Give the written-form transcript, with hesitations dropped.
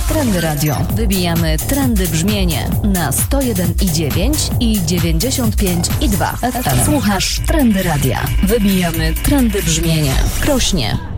Trendy Radio. Wybijamy trendy brzmienie na 101,9 i 95,2 FM. Słuchasz Trendy Radia. Wybijamy trendy brzmienie. Krośnie.